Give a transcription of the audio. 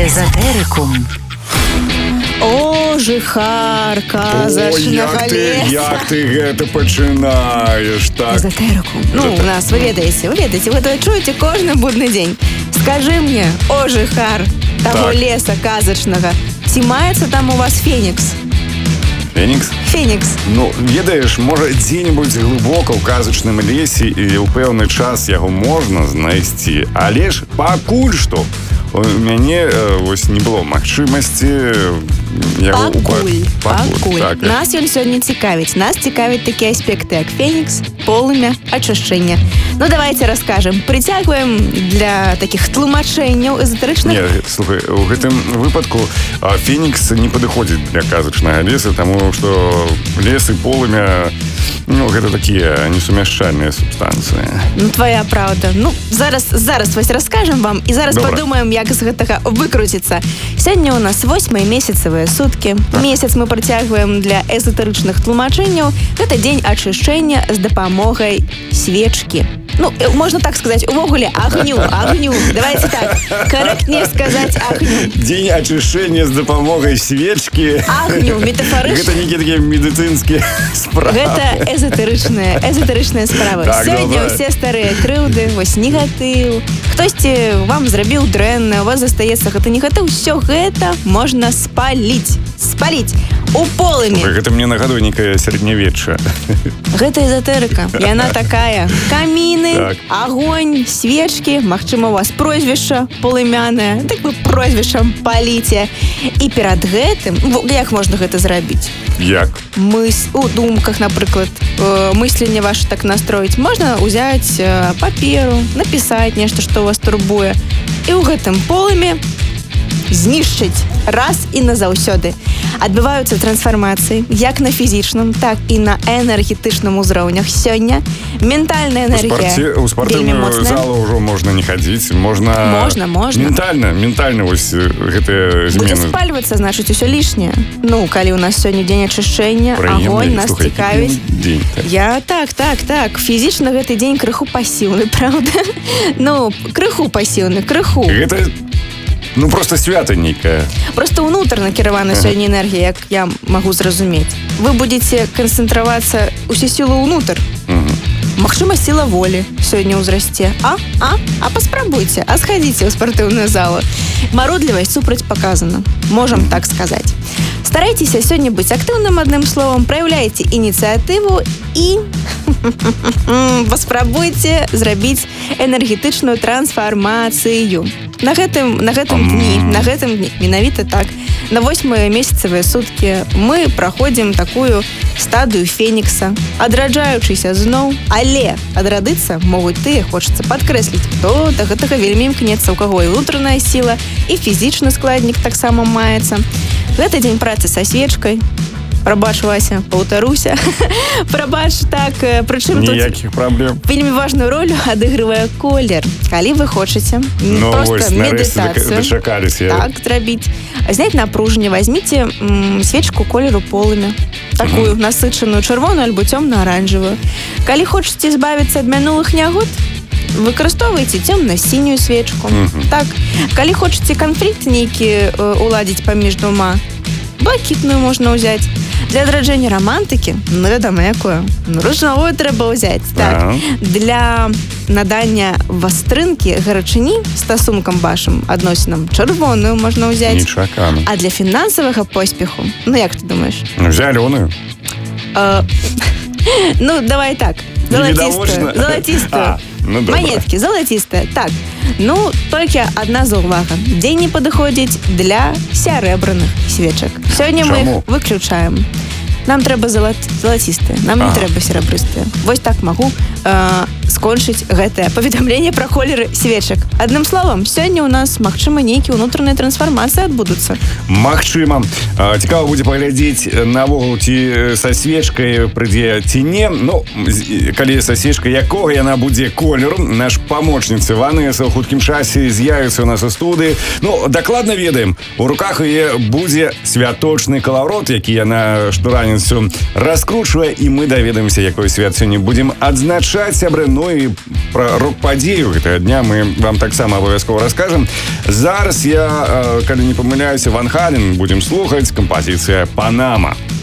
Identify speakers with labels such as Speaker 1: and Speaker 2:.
Speaker 1: Езотерикум.
Speaker 2: О, жыхар казачнага леса.
Speaker 3: Як ты гэта пачынаеш, так?
Speaker 2: Езотерикум. Ну, у нас, вы ведаеце, вы это чуеце кожны будны дзень. Скажи мне, о, жыхар таго леса казачнага, ці маецца там у вас фенікс?
Speaker 3: Фенікс?
Speaker 2: Фенікс.
Speaker 3: Ну, ведаеш, можа, дзе-небудзь глыбока ў казачным лесе і ў пэўны час яго можна знайсці, але ж пакуль што у мяне вось не было магчымасці яго
Speaker 2: Пакуль.
Speaker 3: Так.
Speaker 2: Нас ён сёння цікавіць. Нас цікавяць такія аспекты, як фенікс, полымя, ачышчэнне. Ну, давайте раскажем. Прыцягваем для такіх тлумачэнняў эзотэрычных.
Speaker 3: Не, слухай, у гэтым выпадку фенікс не падыходзіць для казачнага леса, таму што лес і полымя, ну, гэта такія несумяшчальныя субстанцыі.
Speaker 2: Ну, твоя правда. Ну, зараз вось раскажем вам і зараз падумаем, як з гэтага выкруціцца. Сёння у нас 8-е месяцавыя суткі. Месяц мы працягваем для эзотэрычных тлумачэнняў. Гэта дзень ачышчэння з дапамогай свечкі. Ну, можно так сказать, увогуле огню. Давайте так, корректнее сказать огню.
Speaker 3: День очищения с допомогой свечки.
Speaker 2: Огню, метафорично.
Speaker 3: Это не такие медицинские справы.
Speaker 2: Это эзотерычная справа.
Speaker 3: Так,
Speaker 2: сегодня все старые крыўды, вось негатыў. Хтосьці вам зрабіў дрэнна, у вас застаецца гэта негатыў, все гэта можна спаліць. У полымі.
Speaker 3: Гэта мне нагадуе некае сярэднявечча.
Speaker 2: Гэта эзотэрыка. І яна такая. Каміны, агонь, свечкі, магчыма, у вас прозвішча полымянае. Так вы прозвішчам паліце. І перад гэтым, як можна гэта зрабіць?
Speaker 3: Як?
Speaker 2: У думках, напрыклад, мысленне ваше так настроіць. Можна ўзяць паперу, напісаць нешта, што вас турбуе. І ў гэтым полымі знішчыць раз і назаўсёды. Адбываюцца трансфармацыі як на фізічным, так і на энергетычным узроўнях. Сёння ментальная энергія
Speaker 3: у спартыўную залу ўжо можна не хадзіць, можна ментальна вось гэтыя змены.
Speaker 2: Будзе спальвацца, значыць, усё лішняе. Ну, калі у нас сёння дзень ачышчэння, агонь нас цікавіць. Я так. Фізічна гэты дзень крыху пасіўны, правда? Ну, крыху пасіўны.
Speaker 3: Гэта ну, просто свята нейкае.
Speaker 2: Просто ўнутрана кіравана сёння энергія, як я магу зразумець. Вы будзеце канцэнтравацца усе сілы ўнутр. Магчыма, сіла волі сёння ўзрасце. А паспрабуйце, схадзіце ў спартыўную залу. Марудлівасць супрацьпаказана. Можам так сказаць. Старайцеся сёння быць актыўным, адным словам, праяўляйце ініцыятыву і паспрабуйце зрабіць энергетычную трансфармацыю. На гэтым дні, менавіта так, на 8-е месяцавыя суткі мы праходзім такую стадыю фенікса, адраджаючыся зноў, але адрадыцца могуць тыя, хочацца падкрэсліць, хто да гэтага вельмі імкнецца, у каго і ўнутраная сіла, і фізічны складнік таксама маецца. Гэта дзень працы са свечкай. Прабач, Вася, паўтаруся. Прабач, так, прычым тут
Speaker 3: ніякіх праблем.
Speaker 2: Вельмі важную роль адыгрывае колер. Калі вы хочаце проста медытацыю так зрабіць, зняць напружанне, возьміце свечку колеру полымя, такую насычаную чырвоную альбо цёмна-аранжавую. Калі хочаце збавіцца ад мінулых нягод, выкарыстоўвайце цёмна-сінюю свечку. Так, калі хочаце канфлікт нейкі уладзіць паміж двума, блакітную можна ўзяць. Для адраджэння романтыкі, ну, вядома, якую? Ну, ружовую трэба ўзяць. Так. Для надання вастрынкі, гарачыні стасункам вашым адносінам чырвоную можна ўзяць.
Speaker 3: Нечакана.
Speaker 2: А для фінансавага поспеху, ну, як ты думаеш?
Speaker 3: Зялёную.
Speaker 2: Ну, давай так. Золотистую.
Speaker 3: Ну,
Speaker 2: монетки, золотистая. Так, ну, толькі адна заўвага. Дзень не падыходзіць для сярэбраных свечак. Сёння мы іх выключаем. Нам трэба залацістыя, нам не трэба серабрыстыя. Вось так магу скончыць гэтае паведамленне пра колеры свечак. Адным словам, сёння ў нас, магчыма, нейкія ўнутраныя трансфармацыі адбудуцца.
Speaker 3: Магчыма. Цікава будзе паглядзець навогул, ці са свечкай прыйдзе ці не. Ну, калі са свечкай якога яна будзе колеру, наш памочніца Ванеса ў хуткім часе з'явіцца ў нас у студыі. Ну, дакладна ведаем, у руках яе будзе святочны калаўрот, які яна штораніцу раскручвае, і мы даведаемся, якой свят сёння будзем адзначаць, сябры. ну і пра рок-падзею гэтага дня мы вам таксама абавязкова раскажам. Зараз я, калі не памыляюся, Ван Хален будзем слухаць, кампазіцыя «Панама».